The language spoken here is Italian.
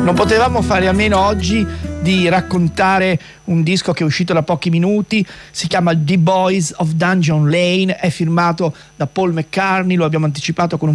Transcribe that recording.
Non potevamo fare a meno oggi di raccontare un disco che è uscito da pochi minuti, si chiama The Boys of Dungeon Lane, è firmato da Paul McCartney, lo abbiamo anticipato con un